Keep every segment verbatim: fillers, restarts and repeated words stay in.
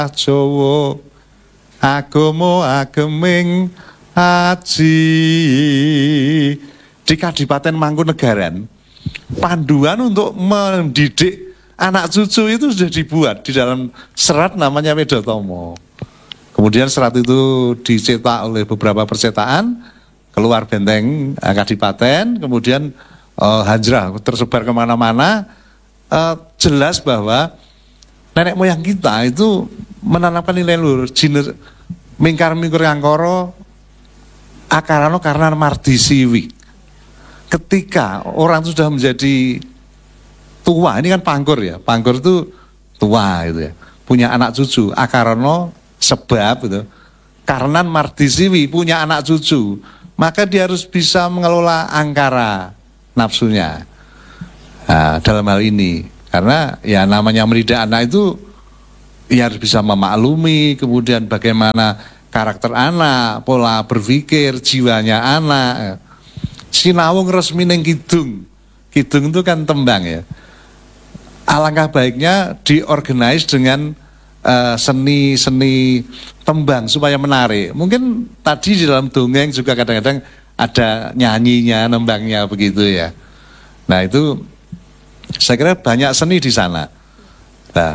Jawa agama ageming aji. Di Kadipaten Mangkunegaran, panduan untuk mendidik anak cucu itu sudah dibuat di dalam serat namanya Wedatomo. Kemudian serat itu dicetak oleh beberapa percetakan, keluar benteng Kadipaten, kemudian uh, hajrah tersebar kemana-mana. Uh, jelas bahwa nenek moyang kita itu menanamkan nilai luhur, jiner mingkar mingkur angkara akarano karena mardi siwi. Ketika orang sudah menjadi tua, ini kan pangkur ya, pangkur itu tua gitu ya, punya anak cucu, akarano sebab gitu, karena mardisiwi punya anak cucu, maka dia harus bisa mengelola angkara nafsunya. Nah, dalam hal ini, karena ya namanya mendidik anak itu ya harus bisa memaklumi, kemudian bagaimana karakter anak, pola berpikir, jiwanya anak. Sinawung resmi neng kidung, kidung itu kan tembang ya. Alangkah baiknya diorganize dengan seni-seni uh, tembang supaya menarik. Mungkin tadi di dalam dongeng juga kadang-kadang ada nyanyinya, nembangnya begitu ya. Nah itu saya kira banyak seni di sana. Nah,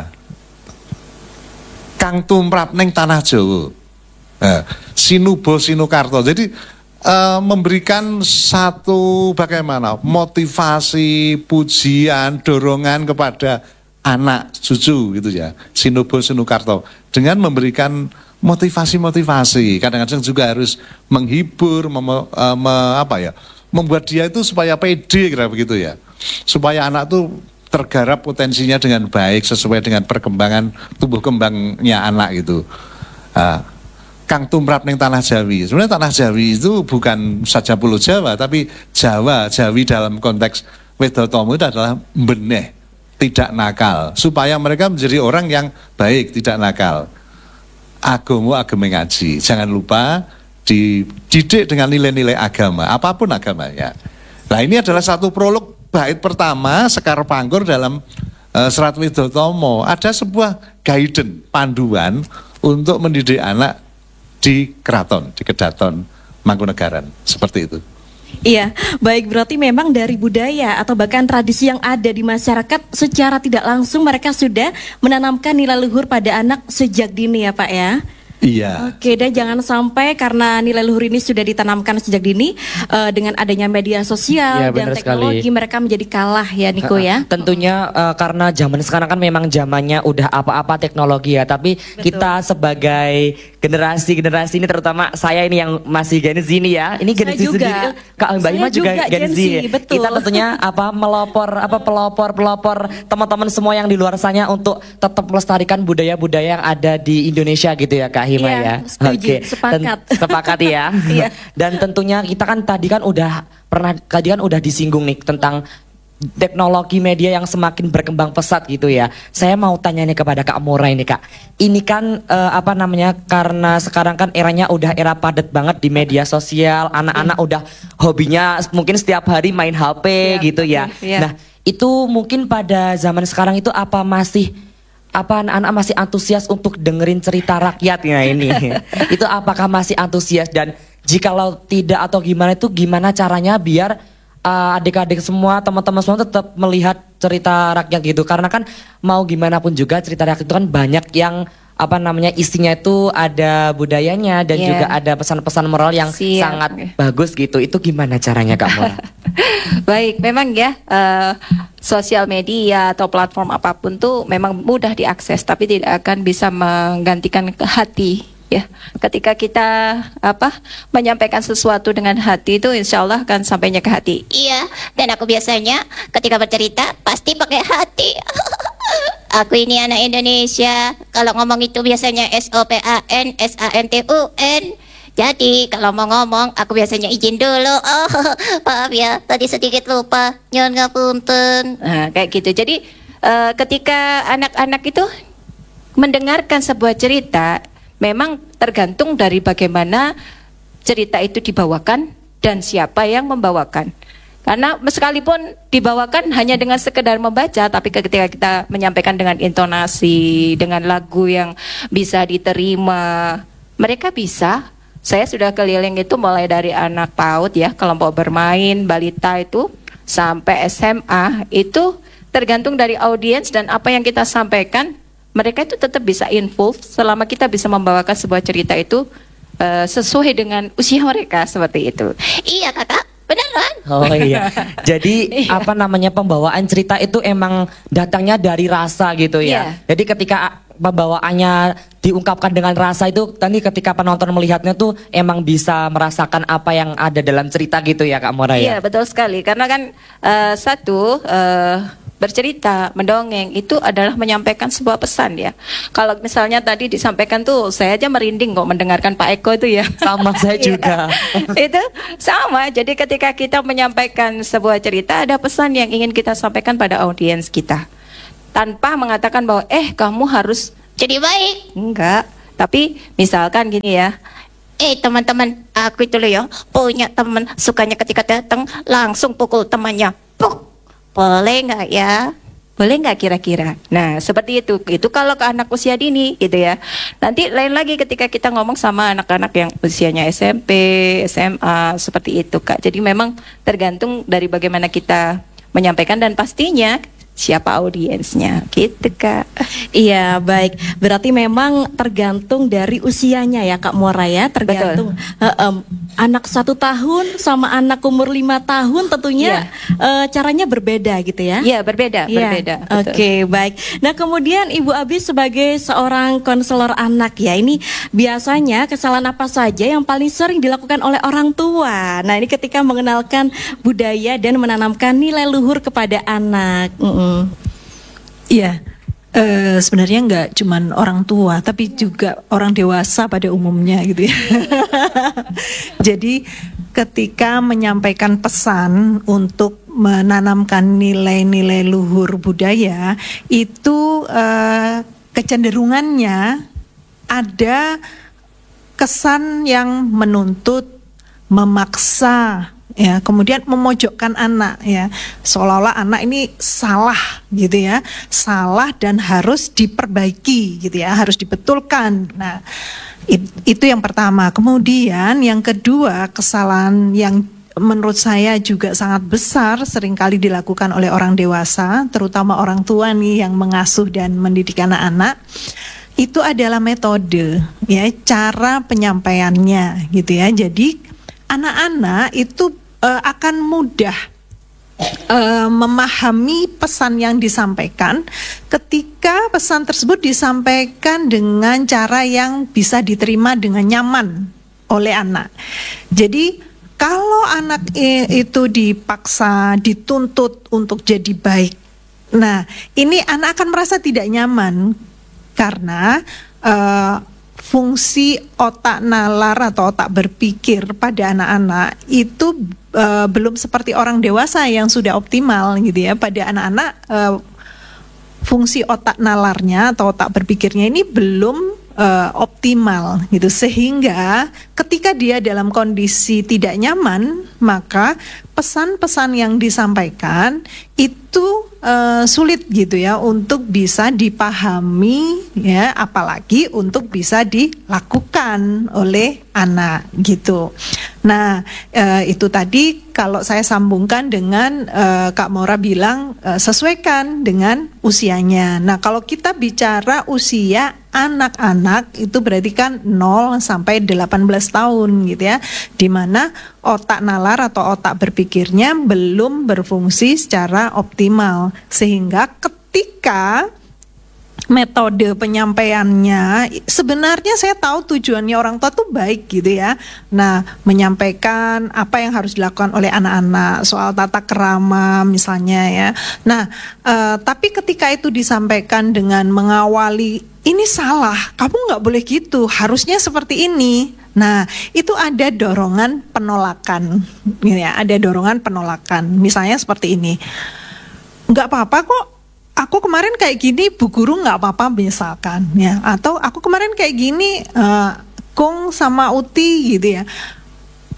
Kang tumrap neng tanah Jawa, nah, sinubo sinukarto. Jadi Uh, memberikan satu bagaimana motivasi, pujian, dorongan kepada anak cucu gitu ya, Sinubo Sinukarto, dengan memberikan motivasi-motivasi. Kadang-kadang juga harus menghibur, mem, uh, me, apa ya, membuat dia itu supaya pede kira begitu ya, supaya anak tuh tergarap potensinya dengan baik sesuai dengan perkembangan tumbuh kembangnya anak gitu. Uh, Kang tumrap neng tanah Jawi. Sebenarnya tanah Jawi itu bukan saja pulau Jawa, tapi Jawa, Jawi dalam konteks Wedatomo itu adalah beneh, tidak nakal, supaya mereka menjadi orang yang baik, tidak nakal. Agomo agama ngaji. Jangan lupa dididik dengan nilai-nilai agama, apapun agamanya. Nah ini adalah satu prolog bait pertama Sekar Pangkur dalam uh, serat Wedatomo. Ada sebuah guidance, panduan untuk mendidik anak di keraton, di Kedaton Mangkunegaran, seperti itu. Iya, baik, berarti memang dari budaya atau bahkan tradisi yang ada di masyarakat secara tidak langsung mereka sudah menanamkan nilai luhur pada anak sejak dini ya Pak ya? Iya. Oke, dan jangan sampai karena nilai luhur ini sudah ditanamkan sejak dini uh, dengan adanya media sosial ya, dan teknologi sekali. Mereka menjadi kalah ya Niko ya. Tentunya uh, karena zaman sekarang kan memang zamannya udah apa-apa teknologi ya, tapi betul. Kita sebagai generasi-generasi ini, terutama saya ini yang masih Gen Z ini ya, ini Gen Z sendiri, Kak Mbak Ima juga, juga Gen Z, Z betul. Kita tentunya apa melopor apa pelopor pelopor teman-teman semua yang di luar sana untuk tetap melestarikan budaya-budaya yang ada di Indonesia gitu ya Kak Hima ya, ya. Oke, sepakat. Ten, sepakat ya. Dan tentunya kita kan tadi kan udah pernah tadi kan udah disinggung nih tentang teknologi media yang semakin berkembang pesat gitu ya. Saya mau tanya nih kepada Kak Mora ini Kak. Ini kan uh, apa namanya, karena sekarang kan eranya udah era padat banget di media sosial. Anak-anak hmm. udah hobinya mungkin setiap hari main H P siap, gitu ya. Okay, yeah. Nah itu mungkin pada zaman sekarang itu apa masih apa anak-anak masih antusias untuk dengerin cerita rakyatnya ini? Itu apakah masih antusias, dan jikalau tidak atau gimana, itu gimana caranya biar uh, adik-adik semua, teman-teman semua tetap melihat cerita rakyat gitu? Karena kan mau gimana pun juga cerita rakyat itu kan banyak yang apa namanya isinya itu ada budayanya dan yeah. juga ada pesan-pesan moral yang siap. Sangat okay. bagus gitu. Itu gimana caranya Kak Mora? Baik, memang ya uh, sosial media atau platform apapun tuh memang mudah diakses, tapi tidak akan bisa menggantikan ke hati. Ya, ketika kita apa menyampaikan sesuatu dengan hati itu insya Allah akan sampainya ke hati. Iya, dan aku biasanya ketika bercerita pasti pakai hati. Aku ini anak Indonesia. Kalau ngomong itu biasanya S O P A N S A N T U N. Jadi kalau mau ngomong aku biasanya izin dulu. Oh, maaf ya, tadi sedikit lupa. Nyun ngapunten. Nah, kayak gitu. Jadi uh, ketika anak-anak itu mendengarkan sebuah cerita, memang tergantung dari bagaimana cerita itu dibawakan dan siapa yang membawakan. Karena sekalipun dibawakan hanya dengan sekedar membaca, tapi ketika kita menyampaikan dengan intonasi, dengan lagu yang bisa diterima, mereka bisa. Saya sudah keliling itu mulai dari anak PAUD ya, kelompok bermain, balita itu, sampai S M A, itu tergantung dari audiens dan apa yang kita sampaikan, mereka itu tetap bisa involve selama kita bisa membawakan sebuah cerita itu uh, sesuai dengan usia mereka, seperti itu. Iya kakak, beneran. Oh iya. Jadi Iya. apa namanya pembawaan cerita itu emang datangnya dari rasa gitu ya. Iya. Jadi ketika pembawaannya diungkapkan dengan rasa itu tadi ketika penonton melihatnya tuh emang bisa merasakan apa yang ada dalam cerita gitu ya Kak Mora Iya, ya. betul sekali. Karena kan uh, satu uh, bercerita, mendongeng itu adalah menyampaikan sebuah pesan ya. Kalau misalnya tadi disampaikan tuh, saya aja merinding kok mendengarkan Pak Eko itu ya. Sama saya juga. Itu sama. Jadi ketika kita menyampaikan sebuah cerita, ada pesan yang ingin kita sampaikan pada audiens kita. Tanpa mengatakan bahwa eh kamu harus Jadi baik. enggak. Tapi misalkan gini ya. Eh teman-teman, aku itu loh ya, punya teman sukanya ketika datang langsung pukul temannya. Puk. Boleh nggak ya? Boleh nggak kira-kira? Nah, seperti itu. Itu kalau ke anak usia dini gitu ya. Nanti lain lagi ketika kita ngomong sama anak-anak yang usianya S M P, S M A, seperti itu Kak. Jadi memang tergantung dari bagaimana kita menyampaikan dan pastinya siapa audiensnya gitu Kak. Iya, baik. Berarti memang tergantung dari usianya ya Kak Mora ya, tergantung eh, em, anak satu tahun sama anak umur lima tahun tentunya eh, caranya berbeda gitu ya. Iya, berbeda, Iya. berbeda. betul. Oke, baik. Nah, kemudian Ibu Abi sebagai seorang konselor anak ya, ini biasanya kesalahan apa saja yang paling sering dilakukan oleh orang tua? Nah, ini ketika mengenalkan budaya dan menanamkan nilai luhur kepada anak. Mm-mm. Iya, eh, sebenarnya nggak cuman orang tua, tapi juga orang dewasa pada umumnya gitu ya. Jadi ketika menyampaikan pesan untuk menanamkan nilai-nilai luhur budaya, itu eh, kecenderungannya ada kesan yang menuntut, memaksa, ya, kemudian memojokkan anak ya, seolah-olah anak ini salah gitu ya, salah dan harus diperbaiki gitu ya, harus dibetulkan. Nah, it- itu yang pertama. Kemudian yang kedua, kesalahan yang menurut saya juga sangat besar seringkali dilakukan oleh orang dewasa, terutama orang tua nih yang mengasuh dan mendidik anak-anak, itu adalah metode ya, cara penyampaiannya gitu ya. Jadi anak-anak itu uh, akan mudah uh, memahami pesan yang disampaikan ketika pesan tersebut disampaikan dengan cara yang bisa diterima dengan nyaman oleh anak. Jadi kalau anak i- itu dipaksa, dituntut untuk jadi baik, nah ini anak akan merasa tidak nyaman karena uh, fungsi otak nalar atau otak berpikir pada anak-anak itu uh, belum seperti orang dewasa yang sudah optimal gitu ya. Pada anak-anak uh, fungsi otak nalarnya atau otak berpikirnya ini belum uh, optimal gitu, sehingga ketika dia dalam kondisi tidak nyaman, maka pesan-pesan yang disampaikan itu uh, sulit gitu ya untuk bisa dipahami ya, apalagi untuk bisa dilakukan oleh anak gitu. Nah, uh, itu tadi kalau saya sambungkan dengan uh, Kak Mora bilang uh, sesuaikan dengan usianya. Nah, kalau kita bicara usia anak-anak itu berarti kan nol sampai delapan belas tahun gitu ya, di mana otak nalar atau otak berpikirnya belum berfungsi secara optimal, sehingga ketika metode penyampaiannya sebenarnya saya tahu tujuannya orang tua tuh baik gitu ya. Nah, menyampaikan apa yang harus dilakukan oleh anak-anak soal tata krama misalnya ya. Nah, eh, tapi ketika itu disampaikan dengan mengawali ini salah, kamu nggak boleh gitu, harusnya seperti ini. Nah, itu ada dorongan penolakan, ya, ada dorongan penolakan. Misalnya seperti ini, nggak apa-apa kok. Aku kemarin kayak gini, Bu Guru nggak apa-apa misalkan, ya. Atau aku kemarin kayak gini, uh, Kung sama Uti gitu ya.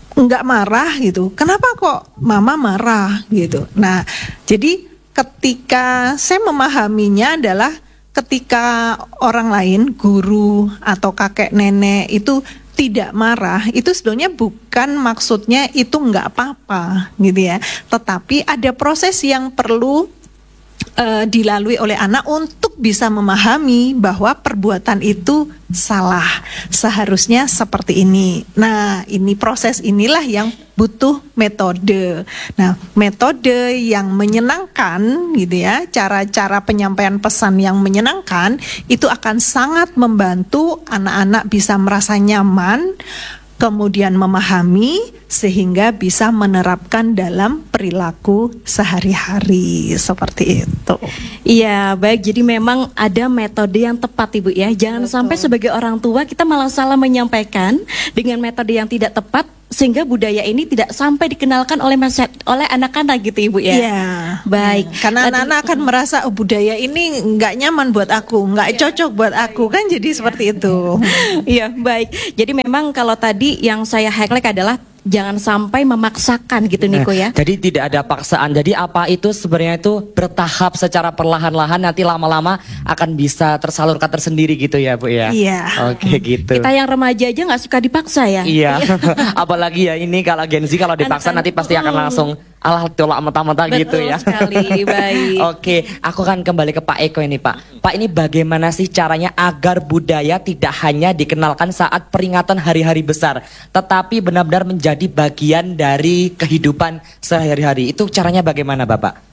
nggak marah gitu. Kenapa kok mama marah gitu? Nah, jadi ketika saya memahaminya adalah ketika orang lain, guru atau kakek nenek itu tidak marah, itu sebenarnya bukan maksudnya itu nggak apa-apa gitu ya. Tetapi ada proses yang perlu uh, dilalui oleh anak untuk bisa memahami bahwa perbuatan itu salah, seharusnya seperti ini. Nah, ini proses inilah yang butuh metode. Nah, metode yang menyenangkan gitu ya, cara-cara penyampaian pesan yang menyenangkan itu akan sangat membantu anak-anak bisa merasa nyaman, kemudian memahami sehingga bisa menerapkan dalam perilaku sehari-hari seperti itu. Iya, baik. Jadi memang ada metode yang tepat, Ibu ya. Jangan Betul. sampai sebagai orang tua kita malah salah menyampaikan dengan metode yang tidak tepat sehingga budaya ini tidak sampai dikenalkan oleh masyarakat, oleh anak-anak gitu, Ibu ya. Iya. Baik. Ya. Karena Tadi- anak-anak akan merasa oh, budaya ini nggak nyaman buat aku, nggak cocok buat aku kan, jadi seperti itu. Iya, baik. Jadi memang kalau tadi yang saya highlight adalah jangan sampai memaksakan gitu, Niko ya. Jadi tidak ada paksaan. Jadi apa itu sebenarnya itu bertahap secara perlahan-lahan, nanti lama-lama akan bisa tersalurkan tersendiri gitu ya Bu ya. Iya. Oke gitu. Kita yang remaja aja nggak suka dipaksa ya. Iya. Apalagi ya ini kalau Gen Z kalau dipaksa Anak-anak, nanti pasti akan mm. langsung alah tolak mentah-mentah gitu Betul ya. sekali, baik. Oke, aku akan kembali ke Pak Eko ini Pak. Pak, ini bagaimana sih caranya agar budaya tidak hanya dikenalkan saat peringatan hari-hari besar, tetapi benar-benar menjadi bagian dari kehidupan sehari-hari. Itu caranya bagaimana Bapak?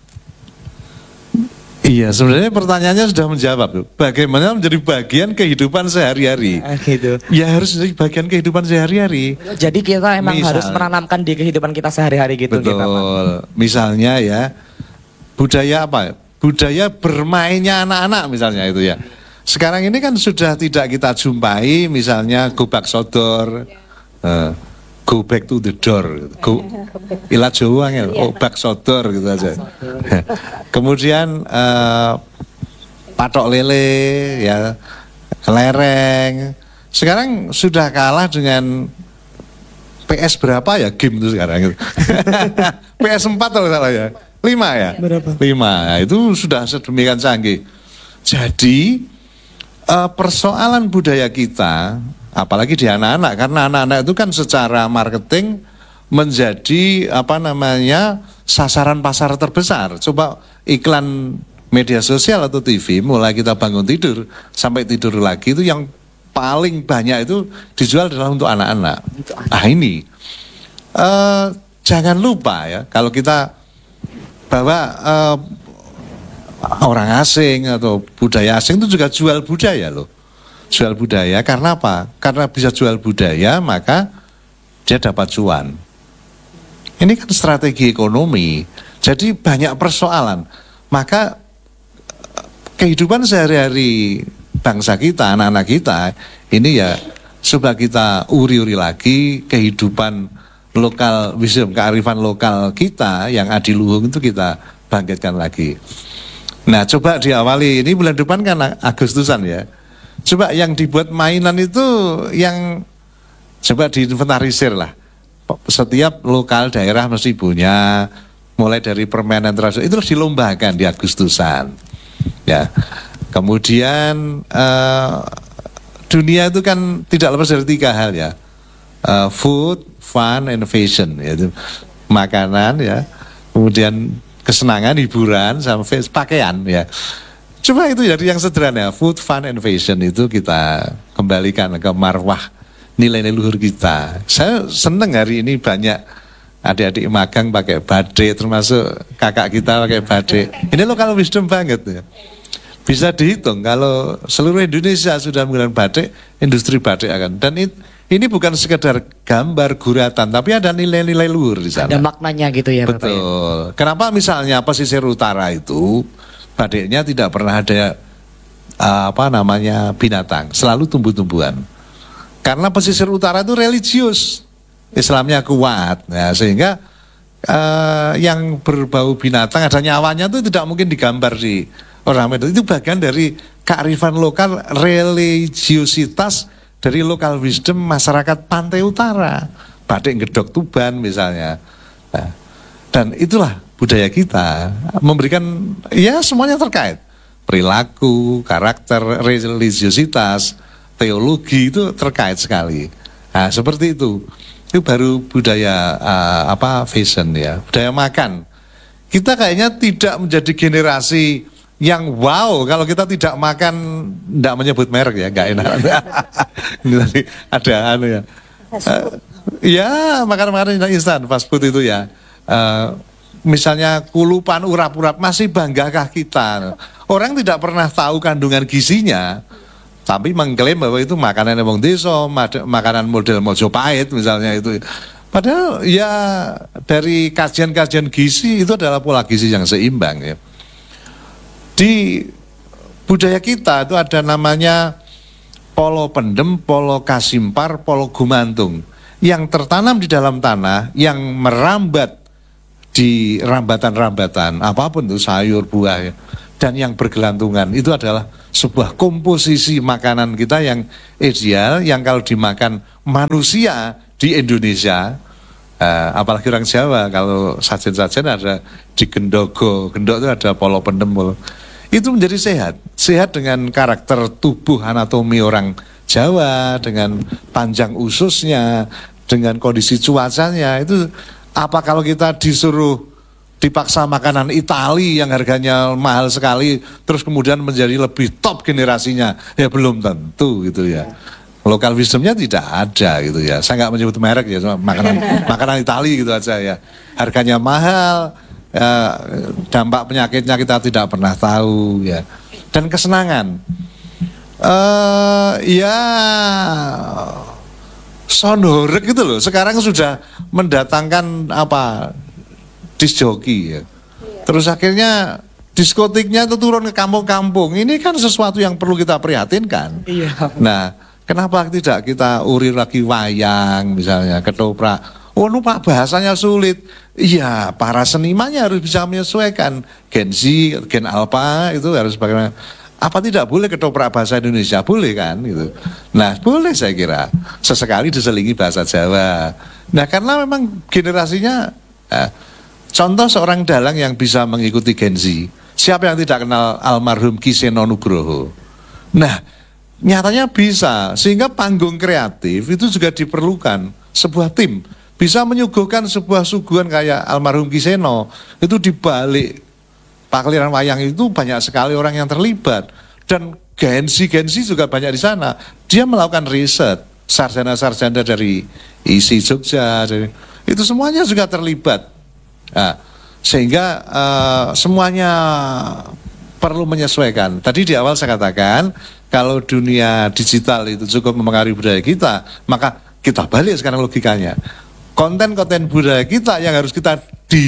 Iya, sebenarnya pertanyaannya sudah menjawab. Bagaimana menjadi bagian kehidupan sehari-hari? Ah, gitu. Ya harus jadi bagian kehidupan sehari-hari. Jadi kita emang Misal- harus menanamkan di kehidupan kita sehari-hari gitu Betul. gitu, Bapak. Misalnya ya, budaya apa? Budaya bermainnya anak-anak misalnya itu ya. Sekarang ini kan sudah tidak kita jumpai misalnya go back sodor, eh, go back to the door, go, ilat Jawa ya, go back sodor gitu aja. Kemudian eh, patok lele ya, kelereng. Sekarang sudah kalah dengan P S berapa ya game itu sekarang itu. P S empat kalau salah ya. lima ya? Berapa? lima. Nah, itu sudah sedemikian canggih. Jadi eh, persoalan budaya kita, apalagi di anak-anak, karena anak-anak itu kan secara marketing menjadi apa namanya sasaran pasar terbesar. Coba iklan media sosial atau T V, mulai kita bangun tidur sampai tidur lagi itu yang paling banyak itu dijual adalah untuk anak-anak. Nah ini eh, jangan lupa ya kalau kita bahwa eh, orang asing atau budaya asing itu juga jual budaya loh. Jual budaya karena apa? Karena bisa jual budaya maka dia dapat cuan. Ini kan strategi ekonomi. Jadi banyak persoalan. Maka kehidupan sehari-hari bangsa kita, anak-anak kita ini ya coba kita uri-uri lagi kehidupan lokal, wisdom, kearifan lokal kita yang adiluhung itu kita bangkitkan lagi. Nah coba diawali, ini bulan depan kan Agustusan ya. Coba yang dibuat mainan itu yang coba diinventarisir lah. Setiap lokal daerah mesti punya, mulai dari permainan tradisional itu harus dilombakan di Agustusan. Ya. Kemudian eh, dunia itu kan tidak lepas dari tiga hal ya. Uh, food, fun, and fashion, yaitu makanan ya, kemudian kesenangan, hiburan, sama pakaian ya. Coba itu jadi yang sederhana, food, fun, and fashion itu kita kembalikan ke marwah nilai-nilai luhur kita. Saya seneng hari ini banyak adik-adik magang pakai batik, termasuk kakak kita pakai batik. Ini lokal wisdom banget ya. Bisa dihitung kalau seluruh Indonesia sudah menggunakan batik, industri batik akan. Dan it, ini bukan sekedar gambar guratan, tapi ada nilai-nilai luhur di sana. Ada maknanya gitu ya Bapak. Betul. Kenapa misalnya pesisir utara itu batiknya tidak pernah ada uh, apa namanya binatang, selalu tumbuh-tumbuhan. Karena pesisir utara itu religius, Islamnya kuat, ya, sehingga uh, yang berbau binatang ada nyawanya itu tidak mungkin digambar di orang itu. Itu bagian dari kearifan lokal, religiusitas dari lokal wisdom masyarakat pantai utara. batik gedok Tuban misalnya. Nah, dan itulah budaya kita, memberikan ya semuanya terkait. Perilaku, karakter, religiositas, teologi itu terkait sekali. Nah, seperti itu. Itu baru budaya uh, apa fashion ya, budaya makan. Kita kayaknya tidak menjadi generasi yang wow kalau kita tidak makan, tidak menyebut merek ya, nggak enak. Ini tadi ada anu ya. Uh, ya makan-makan instan, fast food itu ya. Uh, misalnya kulupan urap-urap, masih banggakah kita? Orang tidak pernah tahu kandungan gizinya, tapi mengklaim bahwa itu makanan emang desa, makanan model Mojopahit misalnya itu. Padahal ya dari kajian-kajian gizi itu adalah pola gizi yang seimbang ya. Di budaya kita itu ada namanya polo pendem, polo kasimpar, polo gumantung, yang tertanam di dalam tanah, yang merambat di rambatan-rambatan apapun itu sayur, buah ya, dan yang bergelantungan. Itu adalah sebuah komposisi makanan kita yang ideal, yang kalau dimakan manusia di Indonesia, eh, apalagi orang Jawa, kalau sajen-sajen ada di gendogo, gendok itu ada polo pendem, itu menjadi sehat, sehat dengan karakter tubuh anatomi orang Jawa, dengan panjang ususnya, dengan kondisi cuacanya. Itu apa kalau kita disuruh dipaksa makanan Itali yang harganya mahal sekali, terus kemudian menjadi lebih top generasinya, ya belum tentu gitu ya. Lokal wisdomnya tidak ada gitu ya. Saya nggak menyebut merek ya, cuma makanan makanan Itali gitu aja ya. Harganya mahal, ya, dampak penyakitnya kita tidak pernah tahu ya. Dan kesenangan, uh, ya soundhoreg gitu loh. Sekarang sudah mendatangkan apa? Disc joki ya. Terus akhirnya diskotiknya itu turun ke kampung-kampung. Ini kan sesuatu yang perlu kita prihatinkan. Iya. Nah, kenapa tidak kita urir lagi wayang misalnya, ketoprak. Oh, nu Pak, bahasanya sulit. Iya, para senimannya harus bisa menyesuaikan. Gen Z, Gen Alpha itu harus bagaimana. Apa tidak boleh ketoprak bahasa Indonesia? Boleh kan gitu. Nah, boleh saya kira. Sesekali diselingi bahasa Jawa. Nah, karena memang generasinya eh, contoh seorang dalang yang bisa mengikuti Gen Z. Siapa yang tidak kenal almarhum Ki Seno Nugroho? Nah, nyatanya bisa. Sehingga panggung kreatif itu juga diperlukan. Sebuah tim bisa menyuguhkan sebuah suguhan kayak almarhum Ki Seno. Itu dibalik pakliran wayang itu banyak sekali orang yang terlibat. Dan Gen Z-Gen Z juga banyak di sana. Dia melakukan riset. Sarjana-sarjana dari I S I Jogja. Dari, itu semuanya juga terlibat. Nah, sehingga uh, semuanya perlu menyesuaikan. Tadi di awal saya katakan kalau dunia digital itu cukup mempengaruhi budaya kita, maka kita balik sekarang logikanya. Konten-konten budaya kita yang harus kita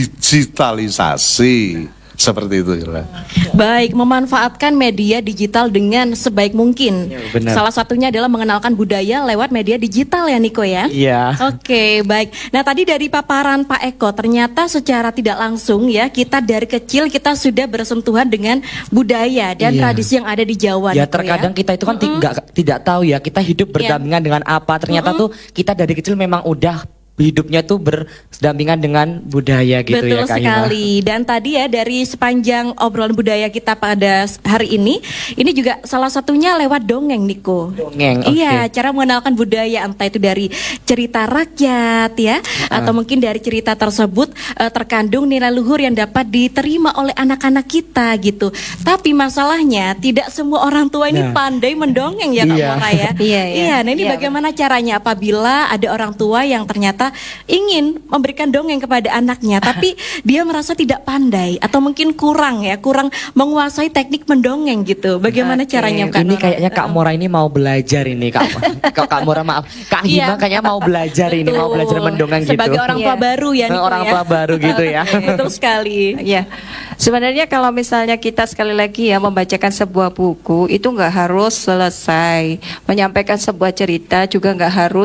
digitalisasi. Seperti itu. Baik, memanfaatkan media digital dengan sebaik mungkin. Ya, benar. Salah satunya adalah mengenalkan budaya lewat media digital ya Niko ya. Iya. Oke, baik. Nah tadi dari paparan Pak Eko, ternyata secara tidak langsung ya kita dari kecil kita sudah bersentuhan dengan budaya dan Iya. tradisi yang ada di Jawa. Ya Niko, terkadang ya? kita itu kan Mm-mm. tidak tidak tahu ya kita hidup Iya. berdampingan dengan apa. Ternyata Mm-mm. tuh kita dari kecil memang udah hidupnya tuh berdampingan dengan budaya gitu. Betul ya Kak Hima. sekali. Dan tadi ya dari sepanjang obrolan budaya kita pada hari ini, ini juga salah satunya lewat dongeng Niko. Dongeng, oke. Iya, cara mengenalkan budaya entah itu dari cerita rakyat ya, atau mungkin dari cerita tersebut eh, terkandung nilai luhur yang dapat diterima oleh anak-anak kita gitu. Tapi masalahnya tidak semua orang tua ini Nah. pandai mendongeng ya Kak Iya. Mora ya. Iya, iya. Nah ini Iya, bagaimana caranya apabila ada orang tua yang ternyata ingin memberikan dongeng kepada anaknya, tapi dia merasa tidak pandai atau mungkin kurang ya, kurang menguasai teknik mendongeng gitu. Bagaimana Oke. caranya Kak Ini Nora? kayaknya Kak Mora ini mau belajar ini Kak. Kak, Kak Mora maaf. Kak Hima Iya. kayaknya mau belajar ini, mau Betul. belajar mendongeng gitu. Sebagai orang tua Iya. baru ya Niko Orang ya. tua baru gitu ya. Betul sekali. Ya, sebenarnya kalau misalnya kita sekali lagi ya membacakan sebuah buku itu nggak harus selesai, menyampaikan sebuah cerita juga nggak harus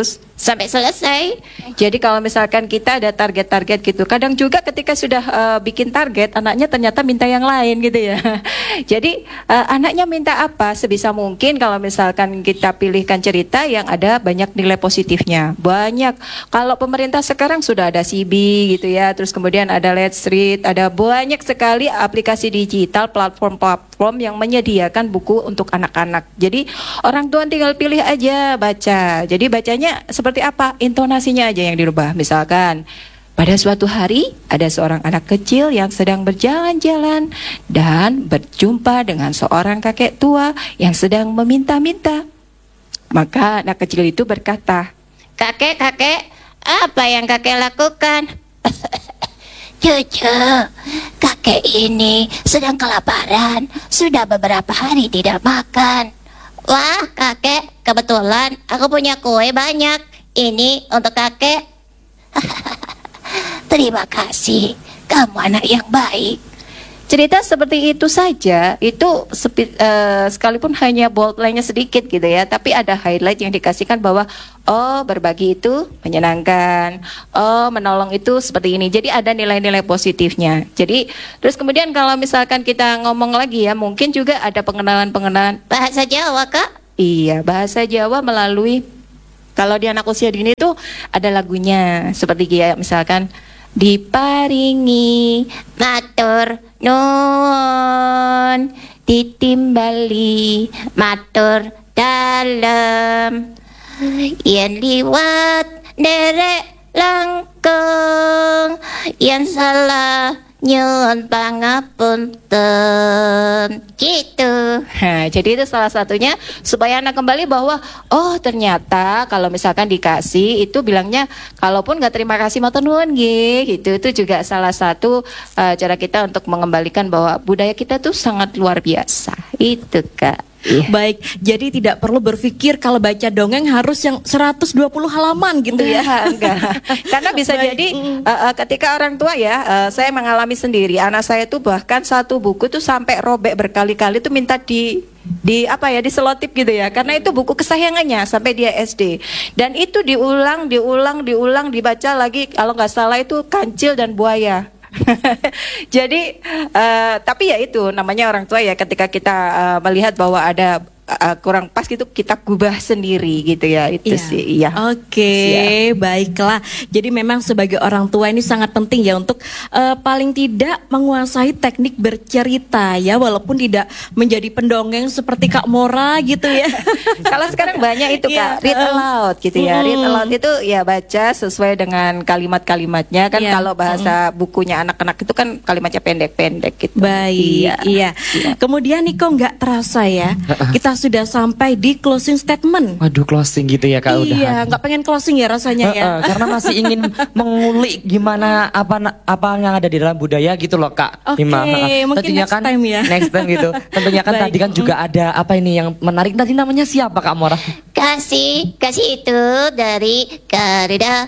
sampai selesai. Jadi kalau misalkan kita ada target-target gitu, kadang juga ketika sudah uh, bikin target, anaknya ternyata minta yang lain gitu ya. Jadi uh, anaknya minta apa? Sebisa mungkin kalau misalkan kita pilihkan cerita yang ada banyak nilai positifnya. Banyak. Kalau pemerintah sekarang sudah ada C B gitu ya, terus kemudian ada Let's Read, ada banyak sekali aplikasi digital, platform-platform yang menyediakan buku untuk anak-anak. Jadi orang tua tinggal pilih aja baca. Jadi bacanya seperti Seperti apa? Intonasinya aja yang dirubah. Misalkan, pada suatu hari ada seorang anak kecil yang sedang berjalan-jalan dan berjumpa dengan seorang kakek tua yang sedang meminta-minta. Maka anak kecil itu berkata, Kakek, kakek, apa yang kakek lakukan? Cucu, kakek ini sedang kelaparan, sudah beberapa hari tidak makan. Wah, kakek, kebetulan aku punya kue banyak. Ini untuk kakek. Terima kasih, kamu anak yang baik. cerita seperti itu saja, itu sepi, uh, sekalipun hanya bold line-nya sedikit gitu ya, tapi ada highlight yang dikasihkan bahwa oh berbagi itu menyenangkan, oh menolong itu seperti ini. Jadi ada nilai-nilai positifnya. Jadi terus kemudian kalau misalkan kita ngomong lagi ya, mungkin juga ada pengenalan-pengenalan Bahasa Jawa, Kak? Iya, bahasa Jawa melalui, kalau di anak usia dini itu ada lagunya seperti kayak misalkan diparingi matur nuwun ditimbali matur dalem yen liwat derek langkung yen salah nyuwun pangapunten gitu. Nah, jadi itu salah satunya supaya anak kembali bahwa oh ternyata kalau misalkan dikasih itu bilangnya kalaupun nggak terima kasih matur nuwun nggih gitu. Itu juga salah satu uh, cara kita untuk mengembalikan bahwa budaya kita tuh sangat luar biasa. Itu Kak. Iya. Baik, jadi tidak perlu berpikir kalau baca dongeng harus yang seratus dua puluh halaman gitu ya. Enggak. Karena bisa Baik. jadi uh, uh, ketika orang tua ya, uh, saya mengalami sendiri, anak saya tuh bahkan satu buku tuh sampai robek berkali-kali tuh minta di di apa ya, diselotip gitu ya. Karena itu buku kesayangannya sampai dia S D. Dan itu diulang, diulang, diulang, dibaca lagi, kalau nggak salah itu Kancil dan Buaya. Jadi uh, tapi ya itu namanya orang tua ya, ketika kita uh, melihat bahwa ada uh, kurang pas gitu kita gubah sendiri gitu ya, itu Iya. sih ya. Oke, Siap. baiklah. Jadi memang sebagai orang tua ini sangat penting ya untuk eh, paling tidak menguasai teknik bercerita ya, walaupun tidak menjadi pendongeng seperti Kak Mora gitu ya. Kalau sekarang banyak itu Iya, Kak, read um, aloud gitu ya. Read mm. aloud itu ya baca sesuai dengan kalimat-kalimatnya kan. Iya, Kalau bahasa bukunya anak-anak itu kan kalimatnya pendek-pendek gitu. Baik, iya. Kemudian Niko nggak terasa ya, kita sudah sampai di closing statement. Waduh, closing gitu ya Kak, udah. Iya, nggak pengen closing ya rasanya ya. Heeh, karena masih ingin mengulik gimana apa apa yang ada di dalam budaya gitu loh Kak. Oke, Bima. Heeh. mungkin Tentunya next kan, time ya. Next time gitu. Tentunya kan Baik. tadi kan juga ada apa ini yang menarik, tadi namanya siapa Kak Mora? Kasih, kasih itu dari Garuda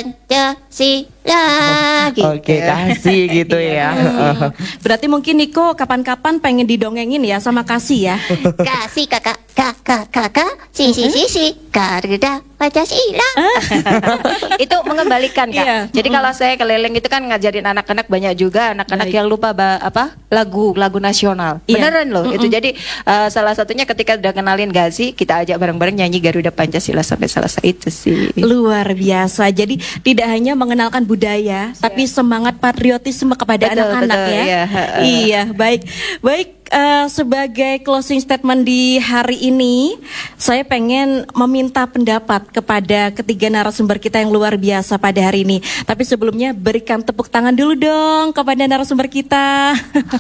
Pancasila gitu. Oke, kasih gitu ya. Berarti mungkin Niko kapan-kapan pengen didongengin ya sama Kasih ya. Kasih kakak, kakak, kakak, si si si si Garuda Pancasila. Itu mengembalikan Kak. Iya. Jadi kalau saya keliling itu kan ngajarin anak-anak, banyak juga anak-anak Baik. yang lupa ba- apa lagu lagu nasional. Iya. Beneran loh. Itu jadi uh, salah satunya ketika udah kenalin Gazi, kita ajak bareng-bareng nyanyi Garuda Pancasila sampai selesai, itu sih. Luar biasa. Jadi tidak hanya mengenalkan budaya, tapi semangat patriotisme kepada Betul, anak-anak betul, ya. iya. Iya, baik. Baik, eh, sebagai closing statement di hari ini, saya pengen meminta pendapat kepada ketiga narasumber kita yang luar biasa pada hari ini. Tapi sebelumnya berikan tepuk tangan dulu dong kepada narasumber kita.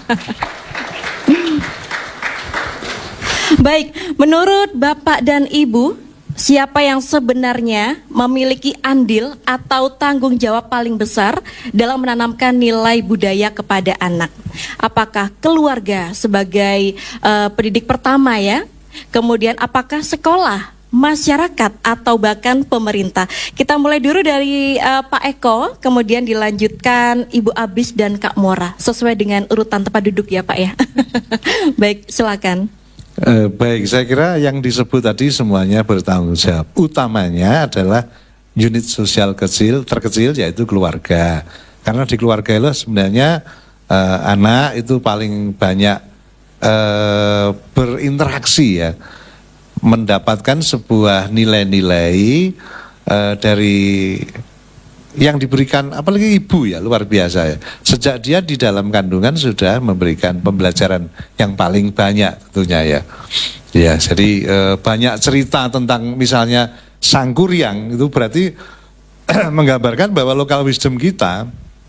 Baik, menurut Bapak dan Ibu, siapa yang sebenarnya memiliki andil atau tanggung jawab paling besar dalam menanamkan nilai budaya kepada anak? Apakah keluarga sebagai eh, pendidik pertama ya? Kemudian apakah sekolah, masyarakat, atau bahkan pemerintah? Kita mulai dulu dari eh, Pak Eko, kemudian dilanjutkan Ibu Abis dan Kak Mora, sesuai dengan urutan tempat duduk ya Pak ya. Baik, silakan. Eh, baik, saya kira yang disebut tadi semuanya bertanggung jawab. Utamanya adalah unit sosial kecil terkecil yaitu keluarga. Karena di keluarga itu sebenarnya uh, anak itu paling banyak uh, berinteraksi ya, mendapatkan sebuah nilai-nilai uh, dari yang diberikan apalagi ibu ya, luar biasa ya. Sejak dia di dalam kandungan sudah memberikan pembelajaran yang paling banyak tentunya ya. Ya, jadi uh, banyak cerita tentang misalnya Sangkuriang itu berarti menggambarkan bahwa local wisdom kita,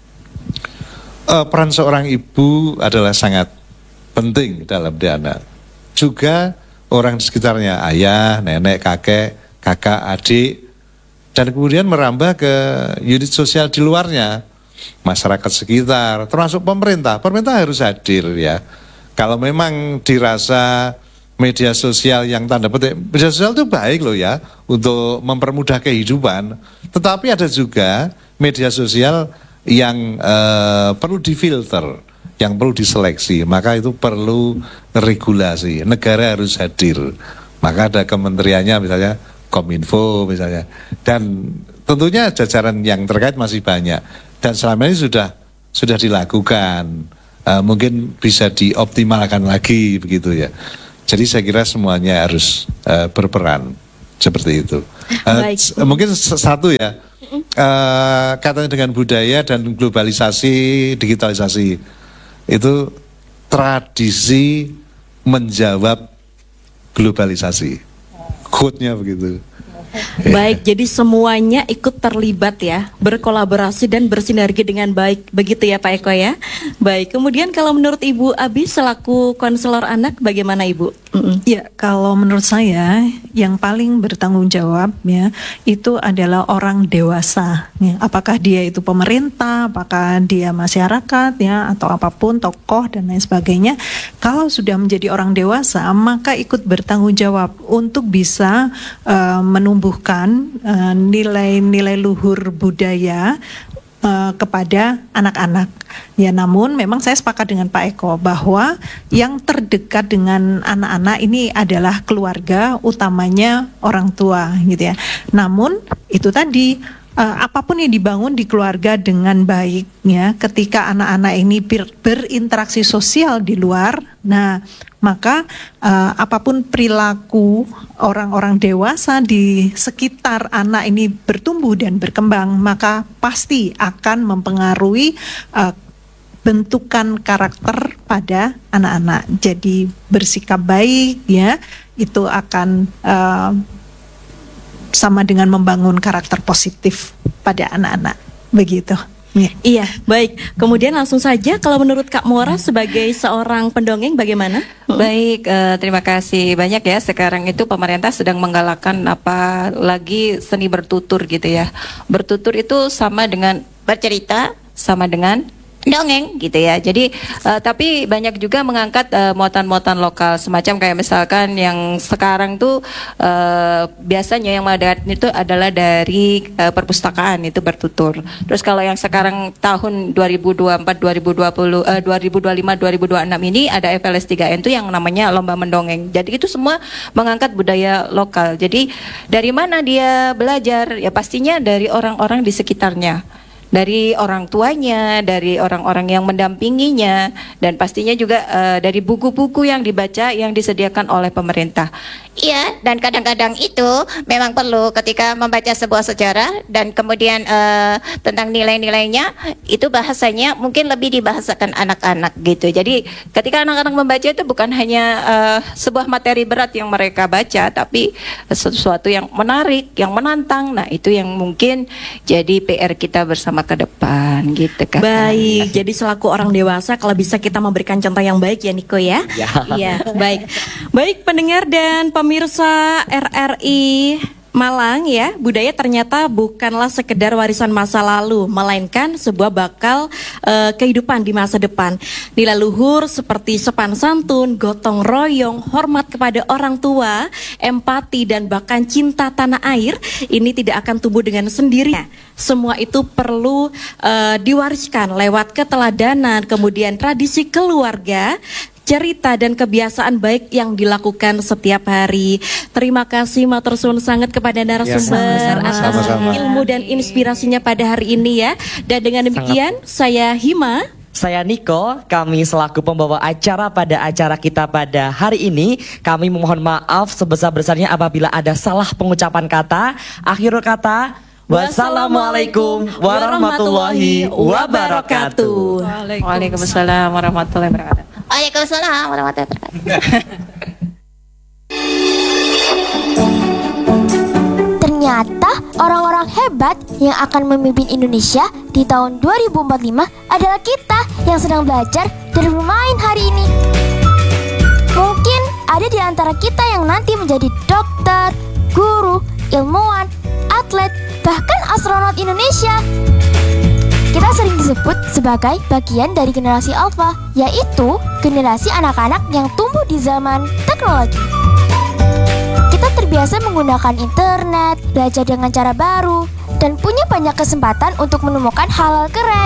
uh, peran seorang ibu adalah sangat penting dalam dia anak. Juga orang di sekitarnya, ayah, nenek, kakek, kakak, adik, dan kemudian merambah ke unit sosial di luarnya, masyarakat sekitar, termasuk pemerintah. Pemerintah harus hadir ya. Kalau memang dirasa media sosial yang tanda petik, media sosial itu baik loh ya untuk mempermudah kehidupan, tetapi ada juga media sosial yang uh, perlu difilter, yang perlu diseleksi, maka itu perlu regulasi, negara harus hadir, maka ada kementeriannya misalnya Kominfo misalnya, dan tentunya jajaran yang terkait masih banyak, dan selama ini sudah sudah dilakukan, uh, mungkin bisa dioptimalkan lagi begitu ya. Jadi saya kira semuanya harus uh, berperan seperti itu. Uh, mungkin satu ya, uh, katanya dengan budaya dan globalisasi, digitalisasi itu tradisi menjawab globalisasi. Quote-nya begitu. Baik, jadi semuanya ikut terlibat ya, berkolaborasi dan bersinergi dengan baik, begitu ya Pak Eko ya. Baik, kemudian kalau menurut Ibu Abi selaku konselor anak bagaimana Ibu? Mm-mm. Ya, kalau menurut saya yang paling bertanggung jawab ya itu adalah orang dewasa. Ya. Apakah dia itu pemerintah, apakah dia masyarakat ya, atau apapun tokoh dan lain sebagainya. Kalau sudah menjadi orang dewasa, maka ikut bertanggung jawab untuk bisa uh, menumbuhkan uh, nilai-nilai luhur budaya Uh, kepada anak-anak. Ya, namun memang saya sepakat dengan Pak Eko bahwa yang terdekat dengan anak-anak ini adalah keluarga, utamanya orang tua, gitu ya. Namun itu tadi uh, apapun yang dibangun di keluarga dengan baik, ya, ketika anak-anak ini ber berinteraksi sosial di luar, nah maka uh, apapun perilaku orang-orang dewasa di sekitar anak ini bertumbuh dan berkembang, maka pasti akan mempengaruhi uh, bentukan karakter pada anak-anak. Jadi bersikap baik ya, itu akan uh, sama dengan membangun karakter positif pada anak-anak. Begitu. Ya. Iya, baik. Kemudian langsung saja, kalau menurut Kak Mora sebagai seorang pendongeng bagaimana? Baik, uh, terima kasih banyak ya. Sekarang itu pemerintah sedang menggalakkan apa lagi seni bertutur gitu ya. Bertutur itu sama dengan Bercerita, sama dengan dongeng gitu ya. Jadi uh, tapi banyak juga mengangkat uh, muatan-muatan lokal, semacam kayak misalkan yang sekarang tuh uh, biasanya yang moderat itu adalah dari uh, perpustakaan, itu bertutur. Terus kalau yang sekarang tahun dua ribu dua puluh empat dua ribu dua puluh uh, dua ribu dua puluh lima dua ribu dua puluh enam ini ada F L S tiga N itu yang namanya lomba mendongeng. Jadi itu semua mengangkat budaya lokal. Jadi dari mana dia belajar? Ya pastinya dari orang-orang di sekitarnya, dari orang tuanya, dari orang-orang yang mendampinginya, dan pastinya juga uh, dari buku-buku yang dibaca yang disediakan oleh pemerintah. iya, dan kadang-kadang itu memang perlu ketika membaca sebuah sejarah dan kemudian eh, tentang nilai-nilainya, itu bahasanya mungkin lebih dibahasakan anak-anak gitu. Jadi ketika anak-anak membaca itu bukan hanya eh, sebuah materi berat yang mereka baca, tapi sesuatu yang menarik, yang menantang. Nah itu yang mungkin jadi P R kita bersama ke depan gitu kan. Baik, jadi selaku orang dewasa kalau bisa kita memberikan contoh yang baik ya Niko ya. Ya. Iya, baik. Baik pendengar dan pemirsa R R I Malang ya, budaya ternyata bukanlah sekedar warisan masa lalu, melainkan sebuah bakal uh, kehidupan di masa depan. Nilai luhur seperti sopan santun, gotong royong, hormat kepada orang tua, empati dan bahkan cinta tanah air ini tidak akan tumbuh dengan sendirinya. Semua itu perlu uh, diwariskan lewat keteladanan, kemudian tradisi keluarga. cerita dan kebiasaan baik yang dilakukan setiap hari. Terima kasih matur suwun sangat kepada narasumber sama-sama. atas Sama-sama. ilmu dan inspirasinya pada hari ini ya. Dan dengan demikian saya Hima. Saya Niko, kami selaku pembawa acara pada acara kita pada hari ini, kami memohon maaf sebesar-besarnya apabila ada salah pengucapan kata. Akhirul kata, wassalamualaikum warahmatullahi wabarakatuh. Waalaikumsalam warahmatullahi wabarakatuh. Waalaikumsalam warahmatullahi wabarakatuh. Ternyata orang-orang hebat yang akan memimpin Indonesia di tahun dua ribu empat puluh lima adalah kita yang sedang belajar dan bermain hari ini. Mungkin ada di antara kita yang nanti menjadi dokter, guru, ilmuwan, atlet, bahkan astronot Indonesia. Kita sering disebut sebagai bagian dari generasi Alpha, yaitu generasi anak-anak yang tumbuh di zaman teknologi. Kita terbiasa menggunakan internet, belajar dengan cara baru, dan punya banyak kesempatan untuk menemukan hal-hal keren.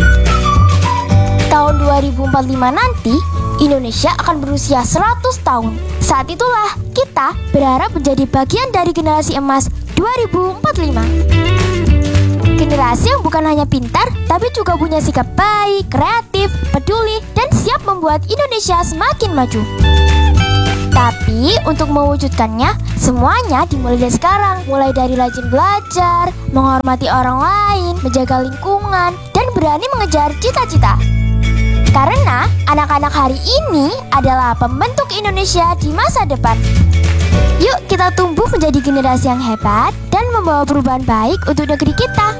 Tahun dua ribu empat puluh lima nanti, Indonesia akan berusia seratus tahun. Saat itulah kita berharap menjadi bagian dari generasi emas dua ribu empat puluh lima. Generasi yang bukan hanya pintar, tapi juga punya sikap baik, kreatif, peduli, dan siap membuat Indonesia semakin maju. Tapi untuk mewujudkannya, semuanya dimulai dari sekarang. Mulai dari rajin belajar, menghormati orang lain, menjaga lingkungan, dan berani mengejar cita-cita. Karena anak-anak hari ini adalah pembentuk Indonesia di masa depan. Yuk kita tumbuh menjadi generasi yang hebat dan membawa perubahan baik untuk negeri kita.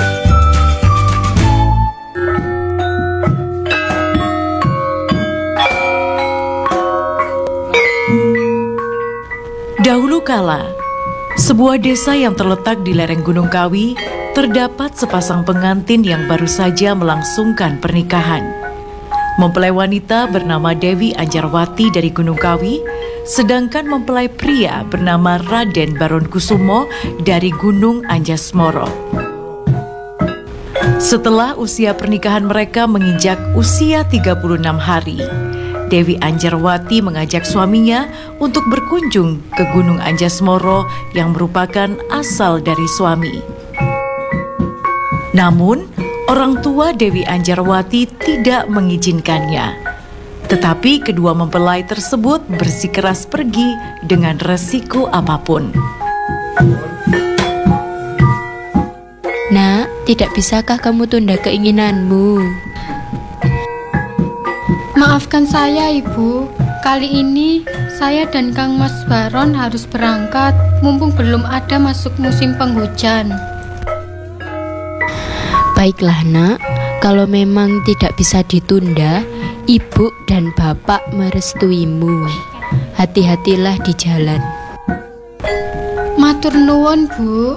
Dahulu kala, sebuah desa yang terletak di lereng Gunung Kawi, terdapat sepasang pengantin yang baru saja melangsungkan pernikahan. Mempelai wanita bernama Dewi Anjarwati dari Gunung Kawi, sedangkan mempelai pria bernama Raden Baron Kusumo dari Gunung Anjasmoro. Setelah usia pernikahan mereka menginjak usia tiga puluh enam hari, Dewi Anjarwati mengajak suaminya untuk berkunjung ke Gunung Anjasmoro yang merupakan asal dari suami. Namun, orang tua Dewi Anjarwati tidak mengizinkannya. Tetapi kedua mempelai tersebut bersikeras pergi dengan resiko apapun. Nak, tidak bisakah kamu tunda keinginanmu? Maafkan saya, Ibu. Kali ini saya dan Kang Mas Baron harus berangkat, mumpung belum ada masuk musim penghujan. Baiklah, Nak. Kalau memang tidak bisa ditunda, Ibu dan Bapak merestuimu. Hati-hatilah di jalan. Matur nuwun, Bu.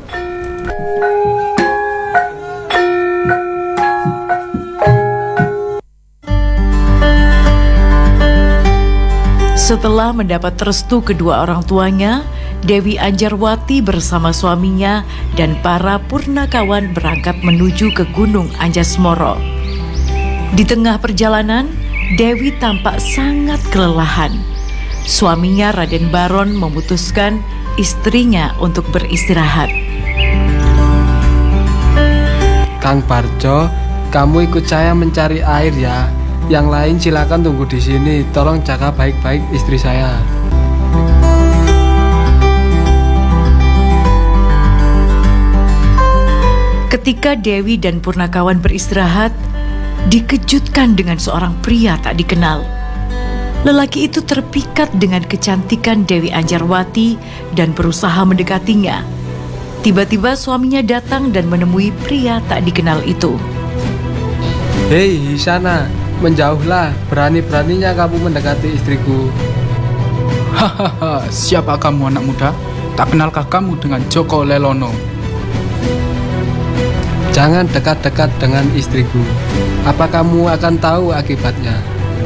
Setelah mendapat restu kedua orang tuanya, Dewi Anjarwati bersama suaminya dan para purnakawan berangkat menuju ke Gunung Anjasmoro. Di tengah perjalanan, Dewi tampak sangat kelelahan. Suaminya Raden Baron memutuskan istrinya untuk beristirahat. Kang Barjo, kamu ikut saya mencari air ya. Yang lain silakan tunggu di sini. Tolong jaga baik-baik istri saya. Ketika Dewi dan Purnakawan beristirahat, dikejutkan dengan seorang pria tak dikenal. Lelaki itu terpikat dengan kecantikan Dewi Anjarwati dan berusaha mendekatinya. Tiba-tiba suaminya datang dan menemui pria tak dikenal itu. Hei, Hisana, menjauhlah, berani-beraninya kamu mendekati istriku. Hahaha, siapa kamu anak muda? Tak kenalkah kamu dengan Joko Lelono? Jangan dekat-dekat dengan istriku. Apa kamu akan tahu akibatnya?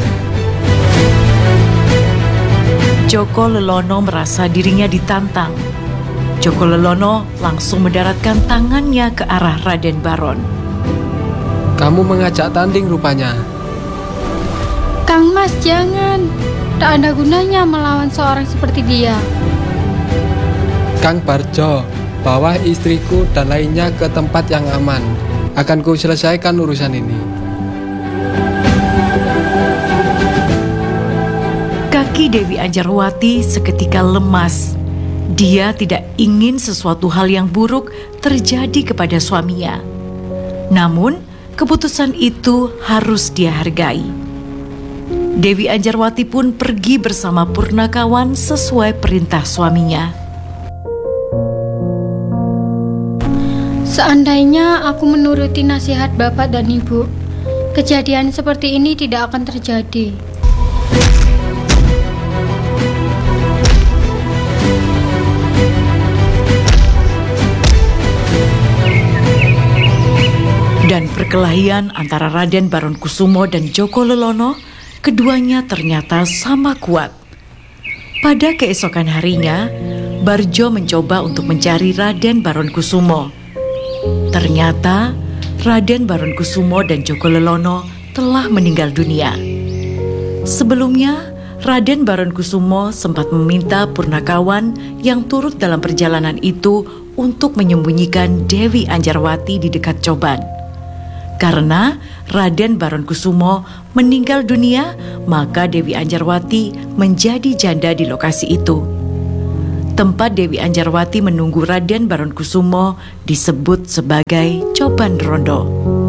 Joko Lelono merasa dirinya ditantang. Joko Lelono langsung mendaratkan tangannya ke arah Raden Baron. Kamu mengajak tanding rupanya. Kang Mas, jangan. Tak ada gunanya melawan seorang seperti dia. Kang Barjo, bawa istriku dan lainnya ke tempat yang aman. Akan ku selesaikan urusan ini. Kaki Dewi Anjarwati seketika lemas. Dia tidak ingin sesuatu hal yang buruk terjadi kepada suaminya. Namun, keputusan itu harus dia hargai. Dewi Anjarwati pun pergi bersama Purnakawan sesuai perintah suaminya. Seandainya aku menuruti nasihat Bapak dan Ibu, kejadian seperti ini tidak akan terjadi. Dan perkelahian antara Raden Baron Kusumo dan Joko Lelono, keduanya ternyata sama kuat. Pada keesokan harinya, Barjo mencoba untuk mencari Raden Baron Kusumo. Ternyata Raden Baron Kusumo dan Joko Lelono telah meninggal dunia. Sebelumnya, Raden Baron Kusumo sempat meminta Purnakawan yang turut dalam perjalanan itu untuk menyembunyikan Dewi Anjarwati di dekat Coban. Karena Raden Baron Kusumo meninggal dunia, maka Dewi Anjarwati menjadi janda di lokasi itu. Tempat Dewi Anjarwati menunggu Raden Baron Kusumo disebut sebagai Coban Rondo.